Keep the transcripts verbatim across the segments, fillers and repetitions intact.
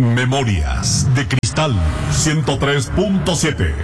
Memorias de Cristal ciento tres punto siete.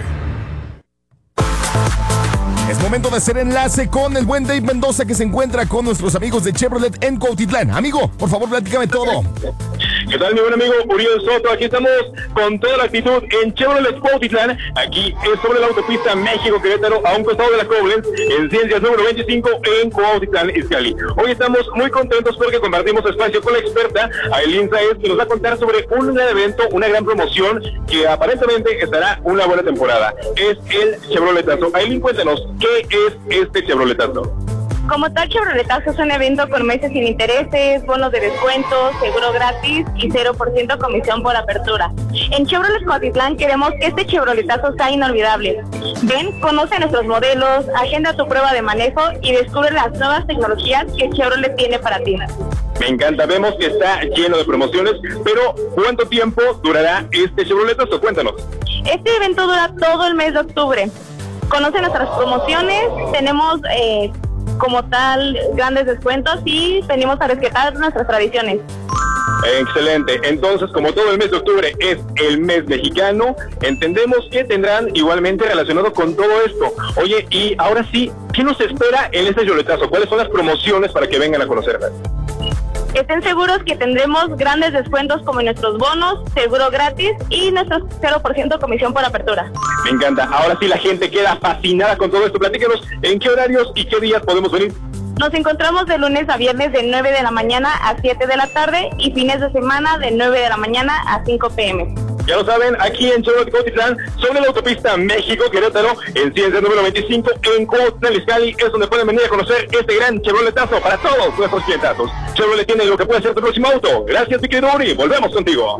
Es momento de hacer enlace con el buen Dave Mendoza, que se encuentra con nuestros amigos de Chevrolet en Cuautitlán. Amigo, por favor, platícame todo. ¿Qué tal, mi buen amigo Uriel Soto? Aquí estamos con toda la actitud en Chevrolet Cuautitlán. Aquí es sobre la autopista México-Querétaro, a un costado de la Koblenz, en Ciencias número veinticinco, en Cuautitlán, Izcalli. Hoy estamos muy contentos porque compartimos espacio con la experta Ailín Sáez, que nos va a contar sobre un gran evento, una gran promoción, que aparentemente estará una buena temporada. Es el Chevroletazo. Ailín, cuéntanos, ¿qué es este Chevroletazo? Como tal, Chevroletazo es un evento con meses sin intereses, bonos de descuento, seguro gratis y cero por ciento comisión por apertura. En Chevrolet Cuautitlán queremos que este Chevroletazo sea inolvidable. Ven, conoce nuestros modelos, agenda tu prueba de manejo y descubre las nuevas tecnologías que Chevrolet tiene para ti. Me encanta, vemos que está lleno de promociones, pero ¿cuánto tiempo durará este Chevroletazo? Cuéntanos. Este evento dura todo el mes de octubre. Conoce nuestras promociones, tenemos... Eh, como tal, grandes descuentos y venimos a respetar nuestras tradiciones. Excelente. Entonces, como todo el mes de octubre es el mes mexicano, entendemos que tendrán igualmente relacionado con todo esto. Oye, y ahora sí, ¿qué nos espera en este Chevroletazo? ¿Cuáles son las promociones para que vengan a conocerlas? Estén seguros que tendremos grandes descuentos como nuestros bonos, seguro gratis y nuestro cero por ciento comisión por apertura. Me encanta. Ahora sí la gente queda fascinada con todo esto. Platícanos en qué horarios y qué días podemos venir. Nos encontramos de lunes a viernes de nueve de la mañana a siete de la tarde y fines de semana de nueve de la mañana a cinco pm. Ya lo saben, aquí en Chevrolet Cuautitlán, sobre la autopista México-Querétaro, en Ciencias número veinticinco, en Cuautitlán, Izcalli, es donde pueden venir a conocer este gran Chevroletazo para todos nuestros clientazos. Chevrolet tiene lo que puede ser tu próximo auto. Gracias, mi querido Uri. Volvemos contigo.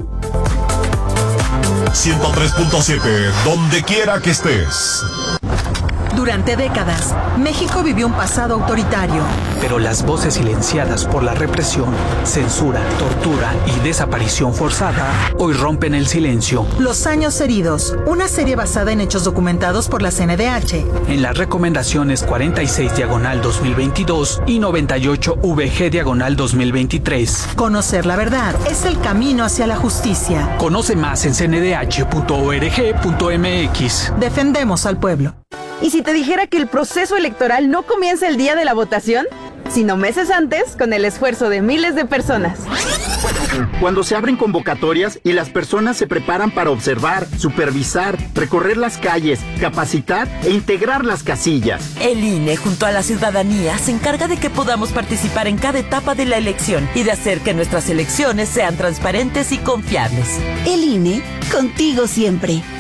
ciento tres punto siete, donde quiera que estés. Durante décadas, México vivió un pasado autoritario. Pero las voces silenciadas por la represión, censura, tortura y desaparición forzada hoy rompen el silencio. Los años heridos, una serie basada en hechos documentados por la C N D H. En las recomendaciones cuarenta y seis diagonal dos mil veintidós y noventa y ocho V G diagonal dos mil veintitrés. Conocer la verdad es el camino hacia la justicia. Conoce más en c n d h punto org punto m x. Defendemos al pueblo. ¿Y si te dijera que el proceso electoral no comienza el día de la votación, sino meses antes, con el esfuerzo de miles de personas? Cuando se abren convocatorias y las personas se preparan para observar, supervisar, recorrer las calles, capacitar e integrar las casillas. El I N E junto a la ciudadanía se encarga de que podamos participar en cada etapa de la elección y de hacer que nuestras elecciones sean transparentes y confiables. El I N E, contigo siempre.